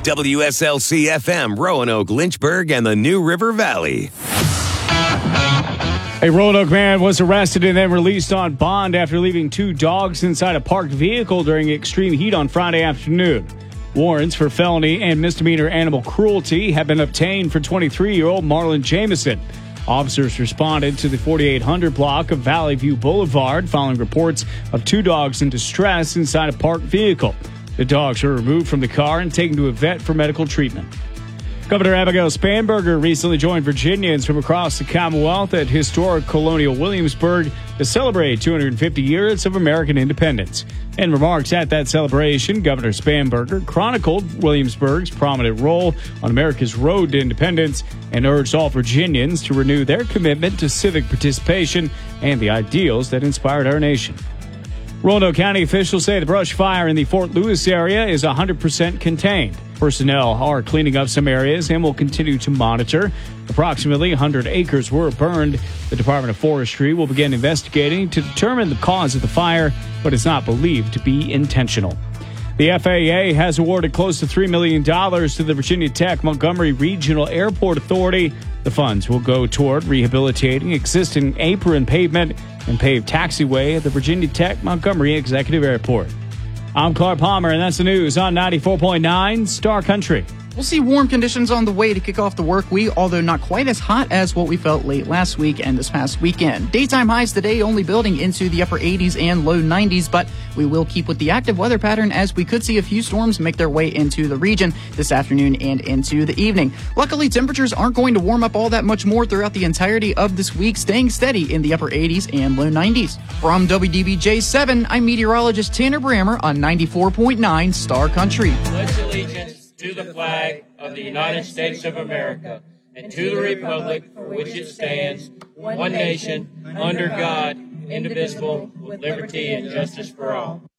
WSLC FM, Roanoke, Lynchburg, and the New River Valley. A Roanoke man was arrested and then released on bond after leaving 2 dogs inside a parked vehicle during extreme heat on Friday afternoon. Warrants for felony and misdemeanor animal cruelty have been obtained for 23-year-old Marlon Jameson. Officers responded to the 4800 block of Valley View Boulevard following reports of 2 dogs in distress inside a parked vehicle. The dogs were removed from the car and taken to a vet for medical treatment. Governor Abigail Spanberger recently joined Virginians from across the Commonwealth at historic Colonial Williamsburg to celebrate 250 years of American independence. In remarks at that celebration, Governor Spanberger chronicled Williamsburg's prominent role on America's road to independence and urged all Virginians to renew their commitment to civic participation and the ideals that inspired our nation. Roanoke County officials say the brush fire in the Fort Lewis area is 100% contained. Personnel are cleaning up some areas and will continue to monitor. Approximately 100 acres were burned. The Department of Forestry will begin investigating to determine the cause of the fire, but it's not believed to be intentional. The FAA has awarded close to $3 million to the Virginia Tech Montgomery Regional Airport Authority. The funds will go toward rehabilitating existing apron pavement and paved taxiway at the Virginia Tech Montgomery Executive Airport. I'm Clark Palmer, and that's the news on 94.9 Star Country. We'll see warm conditions on the way to kick off the work week, although not quite as hot as what we felt late last week and this past weekend. Daytime highs today only building into the upper 80s and low 90s, but we will keep with the active weather pattern as we could see a few storms make their way into the region this afternoon and into the evening. Luckily, temperatures aren't going to warm up all that much more throughout the entirety of this week, staying steady in the upper 80s and low 90s. From WDBJ7, I'm meteorologist Tanner Brammer on 94.9 Star Country. Pledge allegiance to the flag of the United States of America and to the republic for which it stands, one nation, under God, indivisible, with liberty and justice for all.